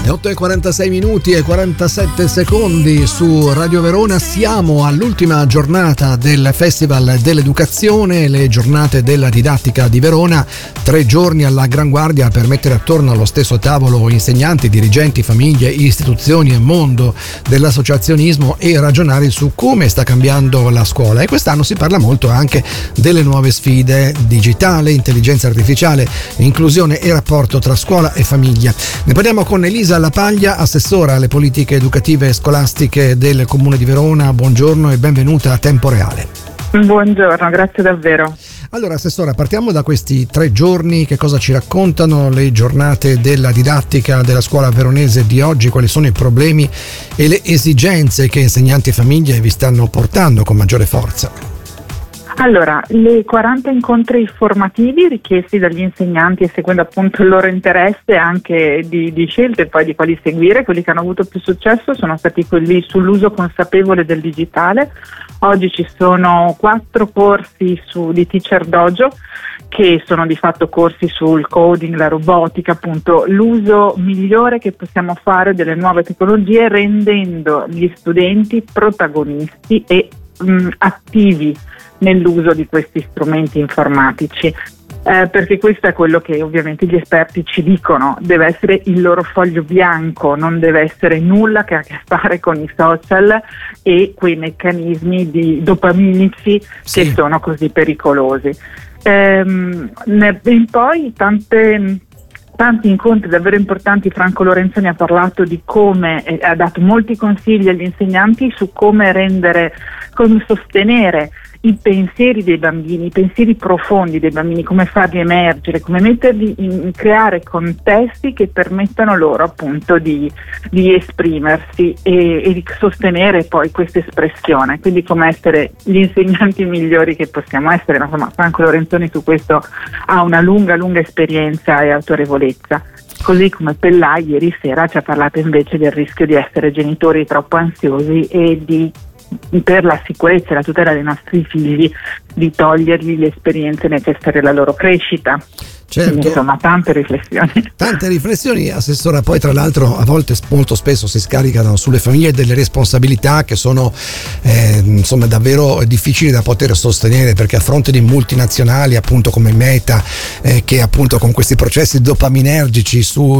Le 8:46 e 47 secondi su Radio Verona. Siamo all'ultima giornata del Festival dell'Educazione, le giornate della didattica di Verona. 3 giorni alla Gran Guardia per mettere attorno allo stesso tavolo insegnanti, dirigenti, famiglie, istituzioni e mondo dell'associazionismo e ragionare su come sta cambiando la scuola. E quest'anno si parla molto anche delle nuove sfide: digitale, intelligenza artificiale, inclusione e rapporto tra scuola e famiglia. Ne parliamo con Elisa Lapaglia, assessora alle politiche educative e scolastiche del Comune di Verona. Buongiorno e benvenuta a Tempo Reale. Buongiorno, grazie davvero. Allora, assessora, partiamo da questi 3 giorni. Che cosa ci raccontano le giornate della didattica della scuola veronese di oggi? Quali sono i problemi e le esigenze che insegnanti e famiglie vi stanno portando con maggiore forza? Allora, le 40 incontri formativi richiesti dagli insegnanti e seguendo appunto il loro interesse anche di scelte e poi di quali seguire, quelli che hanno avuto più successo sono stati quelli sull'uso consapevole del digitale. Oggi ci sono 4 corsi di Teacher Dojo, che sono di fatto corsi sul coding, la robotica, appunto l'uso migliore che possiamo fare delle nuove tecnologie, rendendo gli studenti protagonisti e attivi nell'uso di questi strumenti informatici, perché questo è quello che ovviamente gli esperti ci dicono: deve essere il loro foglio bianco, non deve essere nulla che ha a che fare con i social e quei meccanismi dopaminici che sono così pericolosi. In poi tanti incontri davvero importanti. Franco Lorenzo ne ha parlato di come, ha dato molti consigli agli insegnanti su come sostenere i pensieri dei bambini, i pensieri profondi dei bambini, come farli emergere, come creare contesti che permettano loro appunto di esprimersi e di sostenere poi questa espressione, quindi come essere gli insegnanti migliori che possiamo essere. Insomma, Franco Lorenzoni su questo ha una lunga esperienza e autorevolezza. Così come Pellai ieri sera ci ha parlato invece del rischio di essere genitori troppo ansiosi e per la sicurezza e la tutela dei nostri figli, di togliergli le esperienze necessarie alla loro crescita. Certo. Quindi, insomma, tante riflessioni, assessora. Poi tra l'altro a volte, molto spesso, si scaricano sulle famiglie delle responsabilità che sono insomma davvero difficili da poter sostenere, perché a fronte di multinazionali appunto come Meta che appunto con questi processi dopaminergici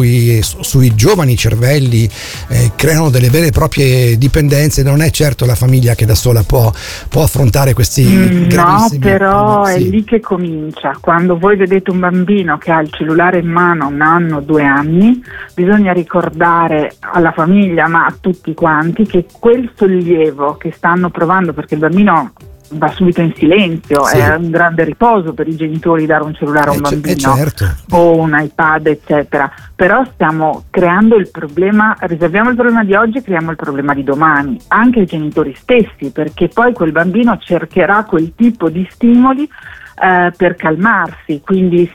sui giovani cervelli creano delle vere e proprie dipendenze, non è certo la famiglia che da sola può affrontare questi gravissimi. No, però è lì che comincia. Quando voi vedete un bambino che ha il cellulare in mano 1 anno, 2 anni, bisogna ricordare alla famiglia, ma a tutti quanti, che quel sollievo che stanno provando, perché il bambino va subito in silenzio, è un grande riposo per i genitori dare un cellulare a un bambino o un iPad eccetera, però stiamo creando il problema, risolviamo il problema di oggi, creiamo il problema di domani, anche i genitori stessi, perché poi quel bambino cercherà quel tipo di stimoli per calmarsi, quindi ci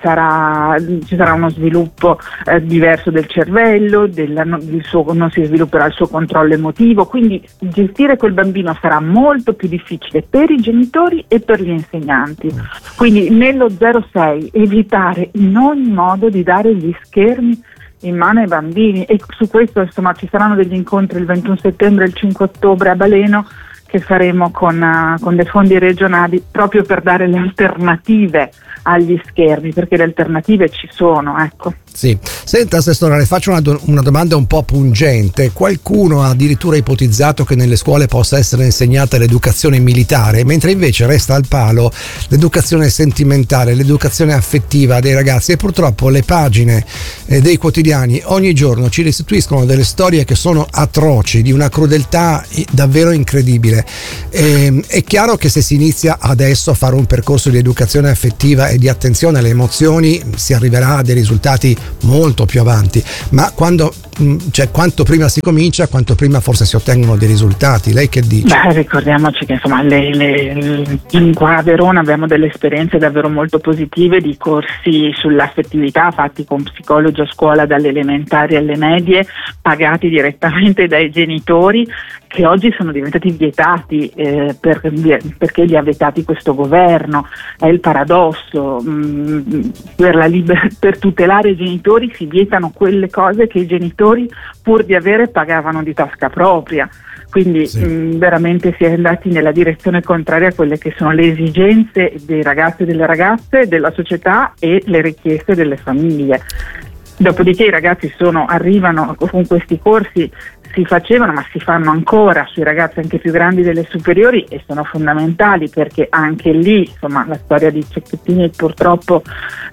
sarà uno sviluppo diverso del cervello, non si svilupperà il suo controllo emotivo, quindi gestire quel bambino sarà molto più difficile per i genitori e per gli insegnanti. Quindi nello 06 evitare in ogni modo di dare gli schermi in mano ai bambini, e su questo insomma ci saranno degli incontri il 21 settembre e il 5 ottobre a Baleno, che faremo con dei fondi regionali proprio per dare le alternative agli schermi, perché le alternative ci sono, ecco. Sì. Senta, assessora, le faccio una domanda un po' pungente. Qualcuno ha addirittura ipotizzato che nelle scuole possa essere insegnata l'educazione militare, mentre invece resta al palo l'educazione sentimentale, l'educazione affettiva dei ragazzi, e purtroppo le pagine dei quotidiani ogni giorno ci restituiscono delle storie che sono atroci, di una crudeltà davvero incredibile. È chiaro che se si inizia adesso a fare un percorso di educazione affettiva e di attenzione alle emozioni si arriverà a dei risultati molto più avanti, ma quanto prima si comincia, quanto prima forse si ottengono dei risultati. Lei che dice? Ricordiamoci che insomma qua a Verona abbiamo delle esperienze davvero molto positive di corsi sull'affettività fatti con psicologi a scuola dalle elementari alle medie, pagati direttamente dai genitori, che oggi sono diventati vietati perché li ha vietati questo governo. È il paradosso. Per tutelare i genitori genitori si vietano quelle cose che i genitori, pur di avere, pagavano di tasca propria. Quindi veramente si è andati nella direzione contraria a quelle che sono le esigenze dei ragazzi e delle ragazze, della società e le richieste delle famiglie. Dopodiché i ragazzi arrivano con questi corsi, si facevano ma si fanno ancora sui ragazzi anche più grandi delle superiori, e sono fondamentali, perché anche lì, insomma, la storia di Cecchettini purtroppo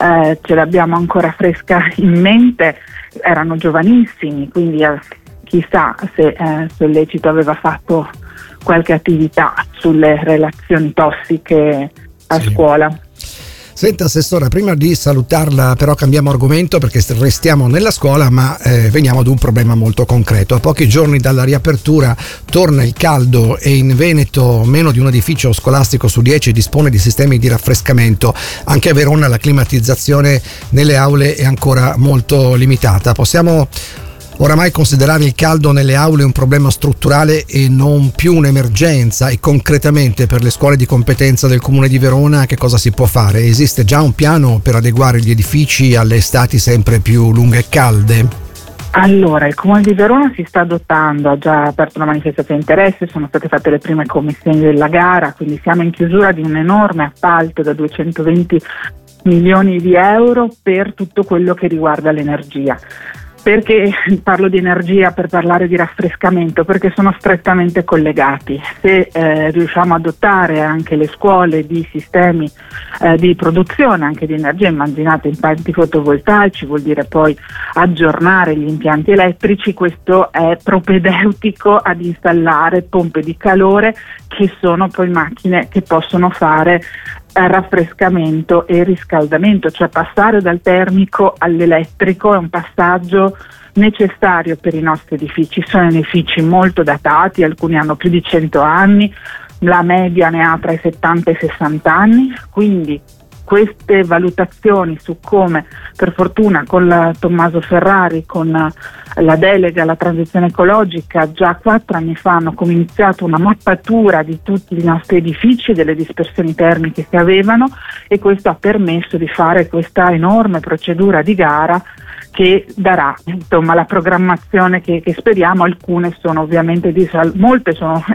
ce l'abbiamo ancora fresca in mente. Erano giovanissimi, quindi chissà se Sollecito aveva fatto qualche attività sulle relazioni tossiche a scuola. Senta Assessora, prima di salutarla però cambiamo argomento, perché restiamo nella scuola, ma veniamo ad un problema molto concreto. A pochi giorni dalla riapertura torna il caldo e in Veneto meno di un edificio scolastico su 10 dispone di sistemi di raffrescamento. Anche a Verona la climatizzazione nelle aule è ancora molto limitata. Possiamo oramai considerare il caldo nelle aule un problema strutturale e non più un'emergenza? E concretamente per le scuole di competenza del Comune di Verona che cosa si può fare? Esiste già un piano per adeguare gli edifici alle estati sempre più lunghe e calde? Allora, il Comune di Verona si sta dotando, ha già aperto una manifestazione di interesse, sono state fatte le prime commissioni della gara, quindi siamo in chiusura di un enorme appalto da 220 milioni di euro per tutto quello che riguarda l'energia. Perché parlo di energia per parlare di raffrescamento? Perché sono strettamente collegati. Se riusciamo a dotare anche le scuole di sistemi di produzione anche di energia, immaginate impianti fotovoltaici, vuol dire poi aggiornare gli impianti elettrici, questo è propedeutico ad installare pompe di calore, che sono poi macchine che possono fare raffrescamento e riscaldamento, cioè passare dal termico all'elettrico è un passaggio necessario per i nostri edifici. Sono edifici molto datati, alcuni hanno più di 100 anni, la media ne ha tra i 70 e i 60 anni, quindi queste valutazioni su come, per fortuna con Tommaso Ferrari, con la delega alla transizione ecologica, già 4 anni fa hanno iniziato una mappatura di tutti i nostri edifici, delle dispersioni termiche che avevano, e questo ha permesso di fare questa enorme procedura di gara che darà insomma la programmazione che speriamo. Alcune sono ovviamente molte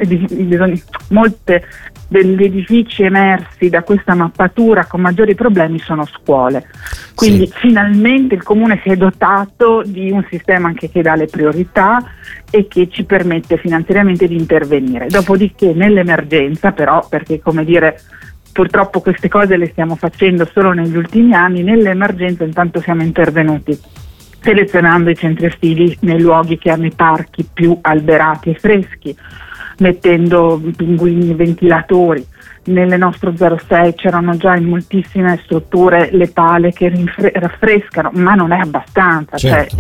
degli edifici emersi da questa mappatura con maggiori problemi sono scuole, quindi finalmente il Comune si è dotato di un sistema anche che dà le priorità e che ci permette finanziariamente di intervenire. Dopodiché nell'emergenza però, perché come dire, purtroppo queste cose le stiamo facendo solo negli ultimi anni, nell'emergenza intanto siamo intervenuti selezionando i centri estivi nei luoghi che hanno i parchi più alberati e freschi, mettendo pinguini, ventilatori. Nelle nostre 06 c'erano già in moltissime strutture le pale che raffrescano, ma non è abbastanza. Certo.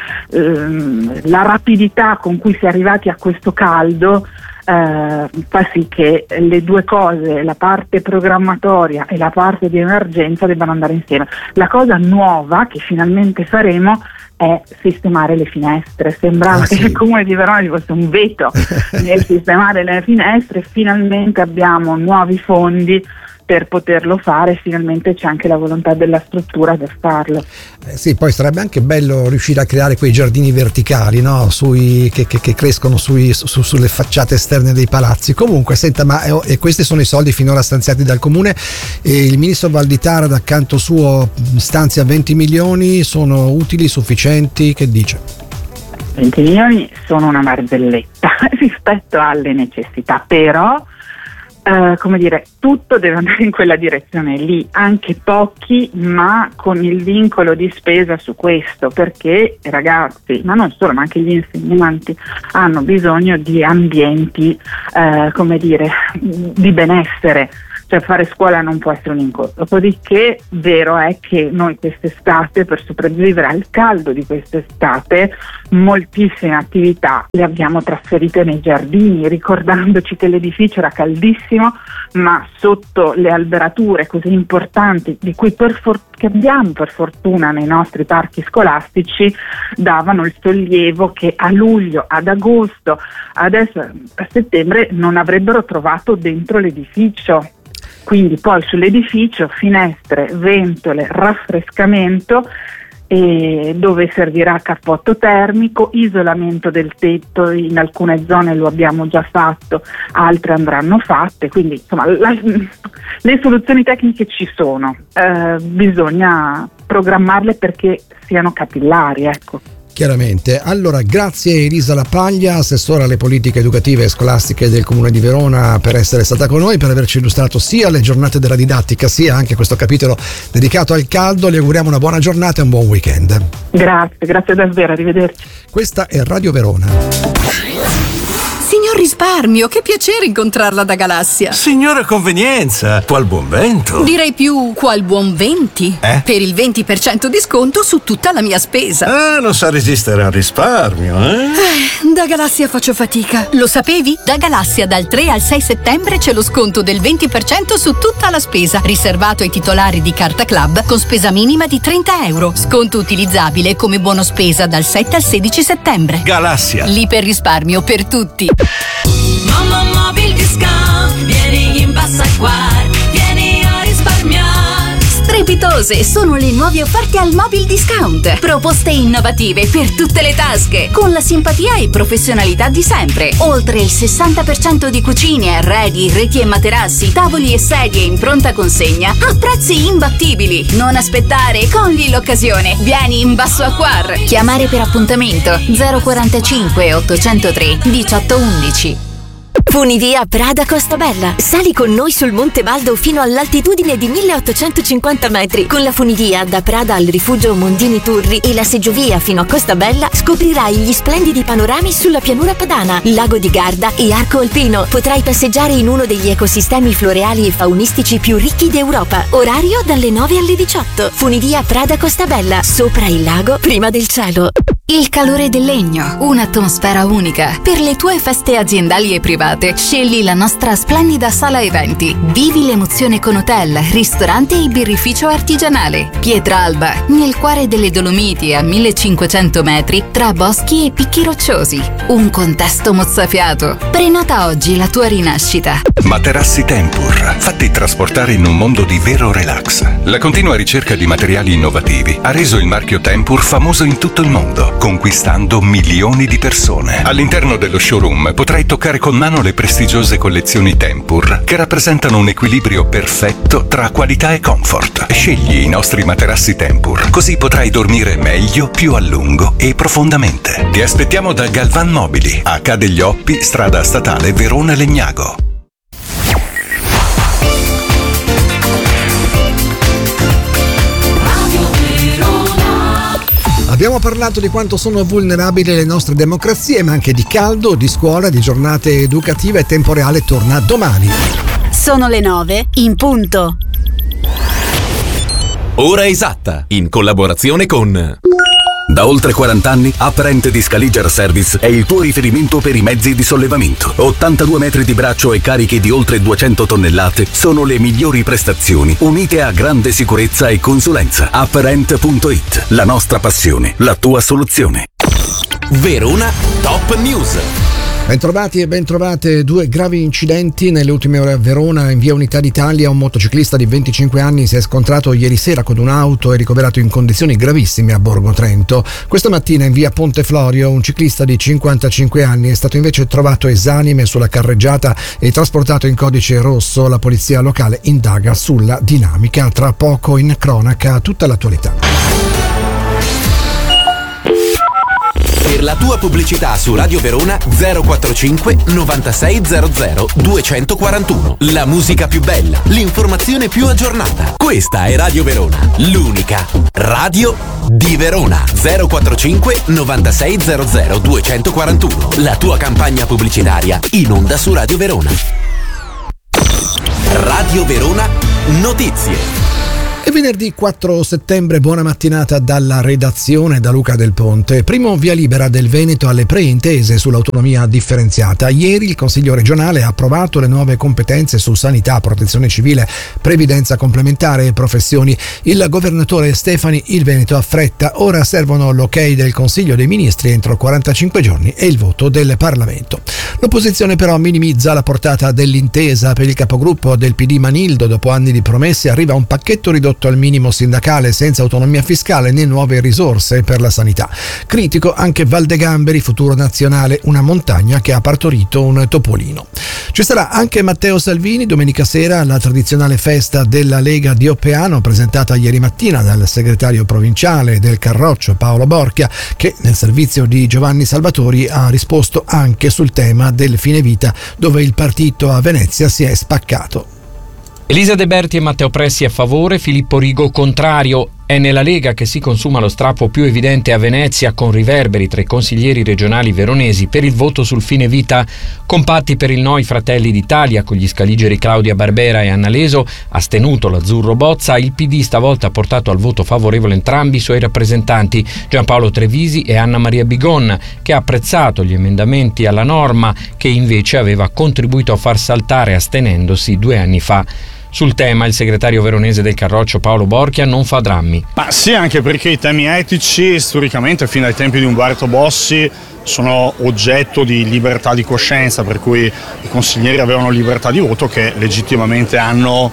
Cioè, la rapidità con cui si è arrivati a questo caldo fa sì che le due cose, la parte programmatoria e la parte di emergenza, debbano andare insieme. La cosa nuova che finalmente faremo è sistemare le finestre. Sembrava che il Comune di Verona ci fosse un veto nel sistemare le finestre. Finalmente abbiamo nuovi fondi per poterlo fare, finalmente c'è anche la volontà della struttura per farlo. Sì, poi sarebbe anche bello riuscire a creare quei giardini verticali, no? Che crescono sulle facciate esterne dei palazzi. Comunque, senta, ma questi sono i soldi finora stanziati dal Comune, e il ministro Valditara da canto suo stanzia 20 milioni, sono utili, sufficienti? Che dice? 20 milioni sono una barzelletta rispetto alle necessità, però come dire, tutto deve andare in quella direzione lì, anche pochi, ma con il vincolo di spesa su questo, perché i ragazzi, ma non solo, ma anche gli insegnanti hanno bisogno di ambienti come dire, di benessere. Cioè fare scuola non può essere un incontro. Dopodiché vero è che noi quest'estate, per sopravvivere al caldo di quest'estate, moltissime attività le abbiamo trasferite nei giardini, ricordandoci che l'edificio era caldissimo, ma sotto le alberature così importanti di cui che abbiamo per fortuna nei nostri parchi scolastici, davano il sollievo che a luglio, ad agosto, adesso a settembre non avrebbero trovato dentro l'edificio. Quindi poi sull'edificio finestre, ventole, raffrescamento, e dove servirà cappotto termico, isolamento del tetto, in alcune zone lo abbiamo già fatto, altre andranno fatte, quindi insomma le soluzioni tecniche ci sono, bisogna programmarle perché siano capillari, ecco. Chiaramente. Allora, grazie Elisa Lapaglia, assessora alle politiche educative e scolastiche del Comune di Verona, per essere stata con noi, per averci illustrato sia le giornate della didattica sia anche questo capitolo dedicato al caldo. Le auguriamo una buona giornata e un buon weekend. Grazie davvero, arrivederci. Questa è Radio Verona. Signor Risparmio, che piacere incontrarla da Galassia. Signora Convenienza, qual buon vento. Direi più qual buon venti. Per il 20% di sconto su tutta la mia spesa. Non sa resistere al risparmio, Da Galassia faccio fatica. Lo sapevi? Da Galassia dal 3 al 6 settembre c'è lo sconto del 20% su tutta la spesa, riservato ai titolari di Carta Club con spesa minima di €30. Sconto utilizzabile come buono spesa dal 7 al 16 settembre. Galassia. L'iperrisparmio per tutti. Mamma Mobil Discount, vieni in Bassaguar, vieni a risparmiare. Strepitose sono le nuove offerte al Mobil Discount. Proposte innovative per tutte le tasche, con la simpatia e professionalità di sempre. Oltre il 60% di cucine, arredi, reti e materassi, tavoli e sedie in pronta consegna a prezzi imbattibili. Non aspettare, cogli l'occasione. Vieni in Bassaguar. Chiamare per appuntamento 045 803 1811. Funivia Prada Costabella. Sali con noi sul Monte Baldo fino all'altitudine di 1850 metri. Con la funivia da Prada al rifugio Mondini Turri e la seggiovia fino a Costabella scoprirai gli splendidi panorami sulla pianura padana, lago di Garda e arco alpino. Potrai passeggiare in uno degli ecosistemi floreali e faunistici più ricchi d'Europa. Orario dalle 9 alle 18. Funivia Prada Costabella. Sopra il lago, prima del cielo. Il calore del legno, un'atmosfera unica. Per le tue feste aziendali e private, scegli la nostra splendida sala eventi. Vivi l'emozione con hotel, ristorante e birrificio artigianale. Pietralba, nel cuore delle Dolomiti a 1500 metri, tra boschi e picchi rocciosi. Un contesto mozzafiato. Prenota oggi la tua rinascita. Materassi Tempur, fatti trasportare in un mondo di vero relax. La continua ricerca di materiali innovativi ha reso il marchio Tempur famoso in tutto il mondo, conquistando milioni di persone. All'interno dello showroom potrai toccare con mano le prestigiose collezioni Tempur, che rappresentano un equilibrio perfetto tra qualità e comfort. Scegli i nostri materassi Tempur, così potrai dormire meglio, più a lungo e profondamente. Ti aspettiamo da Galvan Mobili, a Ca' degli Oppi, strada statale Verona Legnago. Abbiamo parlato di quanto sono vulnerabili le nostre democrazie, ma anche di caldo, di scuola, di giornate educative. Tempo Reale torna domani. Sono le 9 in punto. Ora esatta, in collaborazione con... Da oltre 40 anni, Apparent di Scaliger Service è il tuo riferimento per i mezzi di sollevamento. 82 metri di braccio e cariche di oltre 200 tonnellate sono le migliori prestazioni, unite a grande sicurezza e consulenza. Apparent.it, la nostra passione, la tua soluzione. Verona Top News. Bentrovati e bentrovate. 2 gravi incidenti nelle ultime ore a Verona. In via Unità d'Italia un motociclista di 25 anni si è scontrato ieri sera con un'auto e ricoverato in condizioni gravissime a Borgo Trento. Questa mattina in via Ponte Florio un ciclista di 55 anni è stato invece trovato esanime sulla carreggiata e trasportato in codice rosso. La polizia locale indaga sulla dinamica. Tra poco in cronaca tutta l'attualità. Per la tua pubblicità su Radio Verona 045 9600 241. La musica più bella, l'informazione più aggiornata. Questa è Radio Verona, l'unica radio di Verona. 045 9600 241. La tua campagna pubblicitaria in onda su Radio Verona. Radio Verona Notizie. È venerdì 4 settembre, buona mattinata dalla redazione, da Luca Del Ponte. Primo via libera del Veneto alle preintese sull'autonomia differenziata. Ieri il Consiglio regionale ha approvato le nuove competenze su sanità, protezione civile, previdenza complementare e professioni. Il governatore Stefani il Veneto affretta. Ora servono l'ok del Consiglio dei Ministri entro 45 giorni e il voto del Parlamento. L'opposizione però minimizza la portata dell'intesa. Per il capogruppo del PD Manildo, dopo anni di promesse, arriva un pacchetto ridotto ridotto al minimo sindacale senza autonomia fiscale né nuove risorse per la sanità. Critico anche Valdegamberi, Futuro Nazionale, una montagna che ha partorito un topolino. Ci sarà anche Matteo Salvini domenica sera alla tradizionale festa della Lega di Oppeano, presentata ieri mattina dal segretario provinciale del Carroccio Paolo Borchia, che nel servizio di Giovanni Salvatori ha risposto anche sul tema del fine vita, dove il partito a Venezia si è spaccato. Elisa De Berti e Matteo Pressi a favore, Filippo Rigo contrario. È nella Lega che si consuma lo strappo più evidente a Venezia, con riverberi tra i consiglieri regionali veronesi per il voto sul fine vita. Compatti per il no i Fratelli d'Italia, con gli scaligeri Claudia Barbera e Anna Leso, astenuto l'Azzurro Bozza. Il PD stavolta ha portato al voto favorevole entrambi i suoi rappresentanti, Giampaolo Trevisi e Anna Maria Bigon, che ha apprezzato gli emendamenti alla norma che invece aveva contribuito a far saltare astenendosi 2 anni fa. Sul tema il segretario veronese del Carroccio Paolo Borchia non fa drammi. Ma sì, anche perché i temi etici storicamente fin dai tempi di Umberto Bossi sono oggetto di libertà di coscienza, per cui i consiglieri avevano libertà di voto che legittimamente hanno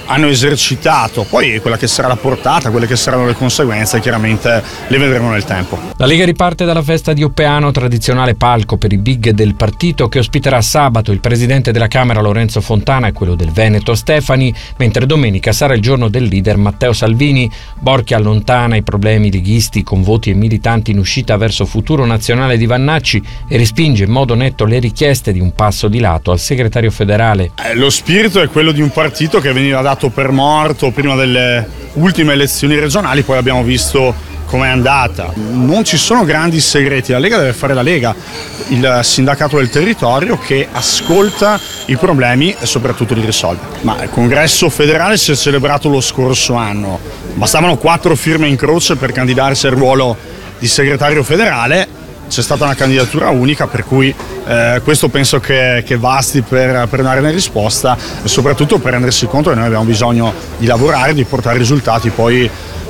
esercitato. Poi quella che sarà la portata, quelle che saranno le conseguenze, chiaramente le vedremo nel tempo. La Lega riparte dalla festa di Oppeano, tradizionale palco per i big del partito, che ospiterà sabato il presidente della Camera Lorenzo Fontana e quello del Veneto Stefani, mentre domenica sarà il giorno del leader Matteo Salvini. Borchia allontana i problemi leghisti con voti e militanti in uscita verso Futuro Nazionale di Vannacci e respinge in modo netto le richieste di un passo di lato al segretario federale. Lo spirito è quello di un partito che veniva dato per morto prima delle ultime elezioni regionali, poi abbiamo visto com'è andata. Non ci sono grandi segreti, la Lega deve fare la Lega, il sindacato del territorio che ascolta i problemi e soprattutto li risolve. Ma il congresso federale si è celebrato lo scorso anno, bastavano 4 firme in croce per candidarsi al ruolo di segretario federale. C'è stata una candidatura unica, per cui questo penso che basti per dare una risposta e soprattutto per rendersi conto che noi abbiamo bisogno di lavorare, di portare risultati, poi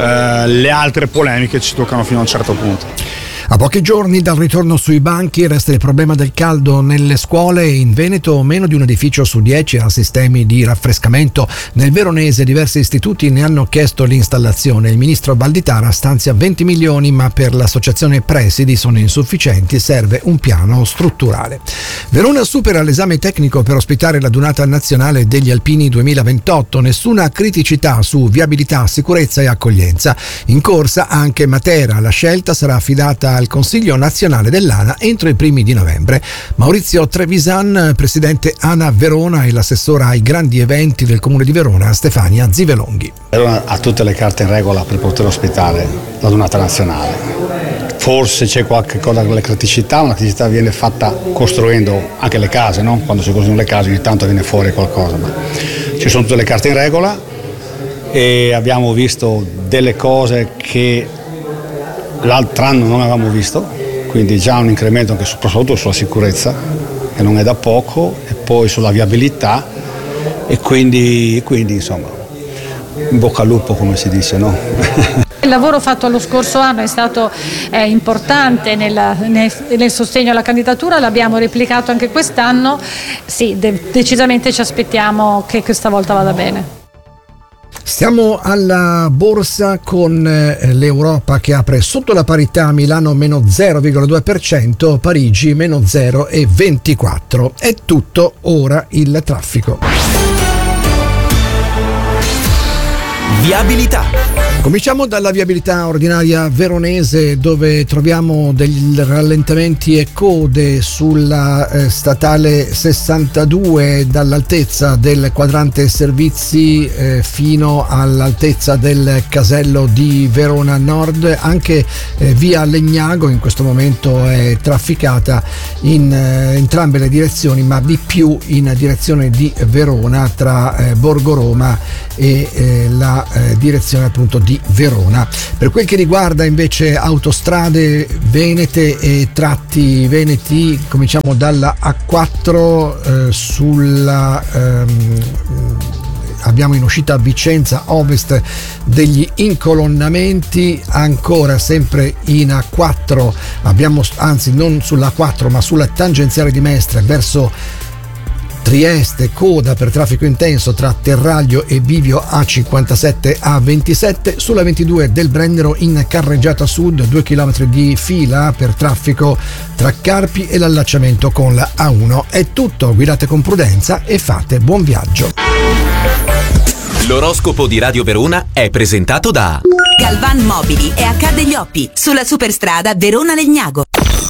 le altre polemiche ci toccano fino a un certo punto. A pochi giorni dal ritorno sui banchi resta il problema del caldo nelle scuole. In Veneto meno di un edificio su 10 ha sistemi di raffrescamento. Nel veronese diversi istituti ne hanno chiesto l'installazione. Il ministro Valditara stanzia 20 milioni, ma per l'associazione presidi sono insufficienti, serve un piano strutturale. Verona supera l'esame tecnico per ospitare la Dunata Nazionale degli Alpini 2028. Nessuna criticità su viabilità, sicurezza e accoglienza. In corsa anche Matera. La scelta sarà affidata al Consiglio Nazionale dell'ANA entro i primi di novembre. Maurizio Trevisan, presidente ANA Verona, e l'assessora ai grandi eventi del Comune di Verona, Stefania Zivelonghi. Verona ha tutte le carte in regola per poter ospitare la Dunata Nazionale. Forse c'è qualche cosa con le criticità, una criticità viene fatta costruendo anche le case, no? Quando si costruiscono le case ogni tanto viene fuori qualcosa, ma ci sono tutte le carte in regola e abbiamo visto delle cose che l'altro anno non avevamo visto, quindi già un incremento anche soprattutto sulla sicurezza, che non è da poco, e poi sulla viabilità, e quindi insomma in bocca al lupo, come si dice, no? Il lavoro fatto lo scorso anno è stato importante nel sostegno alla candidatura, l'abbiamo replicato anche quest'anno. Sì, decisamente ci aspettiamo che questa volta vada bene. Stiamo alla borsa con l'Europa che apre sotto la parità, Milano meno 0,2%, Parigi meno 0,24%. È tutto, ora il traffico. Viabilità. Cominciamo dalla viabilità ordinaria veronese, dove troviamo degli rallentamenti e code sulla statale 62 dall'altezza del quadrante servizi fino all'altezza del casello di Verona Nord. Anche via Legnago in questo momento è trafficata in entrambe le direzioni, ma di più in direzione di Verona tra Borgo Roma e la direzione appunto di Verona. Per quel che riguarda invece autostrade venete e tratti veneti, cominciamo dalla A4 abbiamo in uscita a Vicenza ovest degli incolonnamenti, ancora sempre in A4 abbiamo, anzi non sulla A4 ma sulla tangenziale di Mestre verso Trieste, coda per traffico intenso tra Terraglio e Bivio A57 A27, sulla 22 del Brennero in carreggiata sud 2 km di fila per traffico tra Carpi e l'allacciamento con la A1. È tutto, guidate con prudenza e fate buon viaggio. L'oroscopo di Radio Verona è presentato da Galvan Mobili e H degli Oppi, sulla superstrada Verona-Legnago.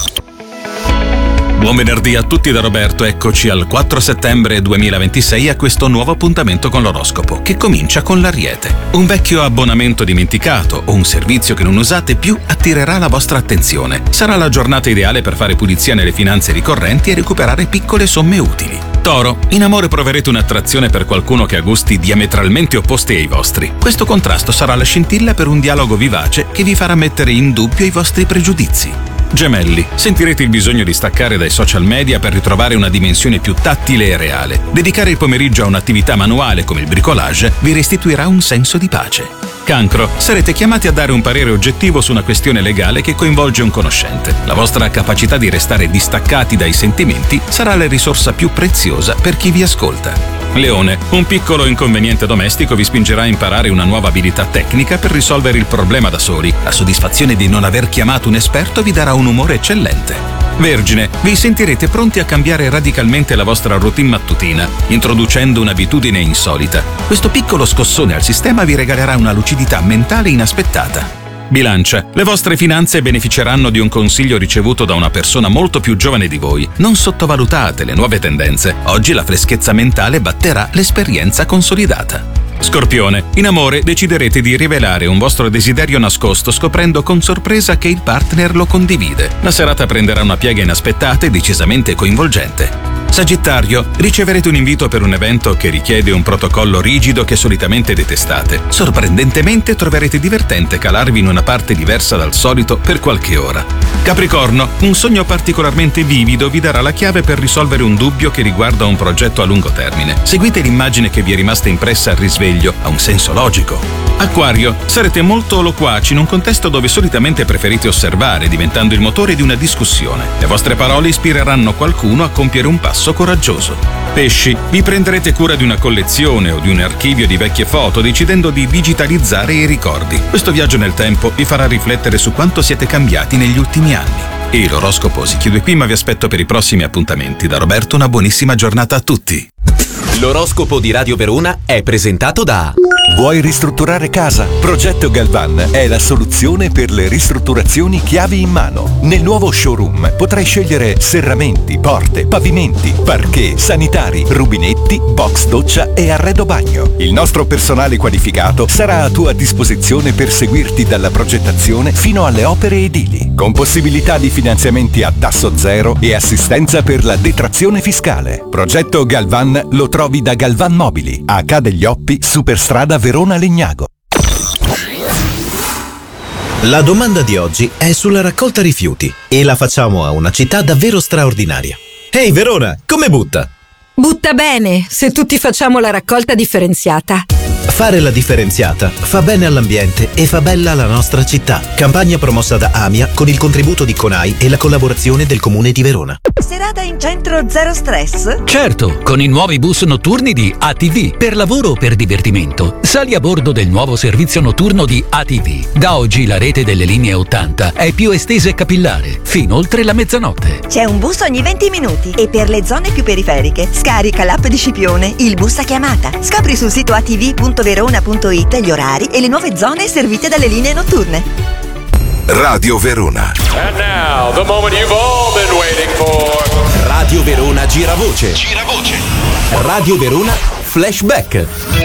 Buon venerdì a tutti da Roberto, eccoci al 4 settembre 2026 a questo nuovo appuntamento con l'oroscopo, che comincia con l'Ariete. Un vecchio abbonamento dimenticato o un servizio che non usate più attirerà la vostra attenzione. Sarà la giornata ideale per fare pulizia nelle finanze ricorrenti e recuperare piccole somme utili. Toro, in amore proverete un'attrazione per qualcuno che ha gusti diametralmente opposti ai vostri. Questo contrasto sarà la scintilla per un dialogo vivace che vi farà mettere in dubbio i vostri pregiudizi. Gemelli, sentirete il bisogno di staccare dai social media per ritrovare una dimensione più tattile e reale. Dedicare il pomeriggio a un'attività manuale come il bricolage vi restituirà un senso di pace. Cancro, sarete chiamati a dare un parere oggettivo su una questione legale che coinvolge un conoscente. La vostra capacità di restare distaccati dai sentimenti sarà la risorsa più preziosa per chi vi ascolta. Leone, un piccolo inconveniente domestico vi spingerà a imparare una nuova abilità tecnica per risolvere il problema da soli. La soddisfazione di non aver chiamato un esperto vi darà un umore eccellente. Vergine, vi sentirete pronti a cambiare radicalmente la vostra routine mattutina, introducendo un'abitudine insolita. Questo piccolo scossone al sistema vi regalerà una lucidità mentale inaspettata. Bilancia, le vostre finanze beneficeranno di un consiglio ricevuto da una persona molto più giovane di voi. Non sottovalutate le nuove tendenze. Oggi la freschezza mentale batterà l'esperienza consolidata. Scorpione, in amore deciderete di rivelare un vostro desiderio nascosto scoprendo con sorpresa che il partner lo condivide. La serata prenderà una piega inaspettata e decisamente coinvolgente. Sagittario, riceverete un invito per un evento che richiede un protocollo rigido che solitamente detestate. Sorprendentemente troverete divertente calarvi in una parte diversa dal solito per qualche ora. Capricorno, un sogno particolarmente vivido vi darà la chiave per risolvere un dubbio che riguarda un progetto a lungo termine. Seguite l'immagine che vi è rimasta impressa al risveglio, ha un senso logico. Acquario, sarete molto loquaci in un contesto dove solitamente preferite osservare, diventando il motore di una discussione. Le vostre parole ispireranno qualcuno a compiere un passo coraggioso. Pesci, vi prenderete cura di una collezione o di un archivio di vecchie foto, decidendo di digitalizzare i ricordi. Questo viaggio nel tempo vi farà riflettere su quanto siete cambiati negli ultimi anni. E l'oroscopo si chiude qui, ma vi aspetto per i prossimi appuntamenti. Da Roberto una buonissima giornata a tutti. L'oroscopo di Radio Verona è presentato da... Vuoi ristrutturare casa? Progetto Galvan è la soluzione per le ristrutturazioni chiavi in mano. Nel nuovo showroom potrai scegliere serramenti, porte, pavimenti, parquet, sanitari, rubinetti, box doccia e arredo bagno. Il nostro personale qualificato sarà a tua disposizione per seguirti dalla progettazione fino alle opere edili, con possibilità di finanziamenti a tasso zero e assistenza per la detrazione fiscale. Progetto Galvan lo trovi da Galvan Mobili, H degli Oppi, superstrada Verona-Legnago. La domanda di oggi è sulla raccolta rifiuti e la facciamo a una città davvero straordinaria. Ehi Verona, come butta? Butta bene, se tutti facciamo la raccolta differenziata. Fare la differenziata fa bene all'ambiente e fa bella la nostra città. Campagna promossa da AMIA con il contributo di CONAI e la collaborazione del Comune di Verona. Serata in centro zero stress? Certo, con i nuovi bus notturni di ATV. Per lavoro o per divertimento, sali a bordo del nuovo servizio notturno di ATV. Da oggi la rete delle linee 80 è più estesa e capillare, fino oltre la mezzanotte. C'è un bus ogni 20 minuti e per le zone più periferiche scarica l'app di Scipione, il bus a chiamata. Scopri sul sito atv.verona.it gli orari e le nuove zone servite dalle linee notturne. Radio Verona. And now, the moment you've all been waiting for. Radio Verona Giravoce. Radio Verona Flashback.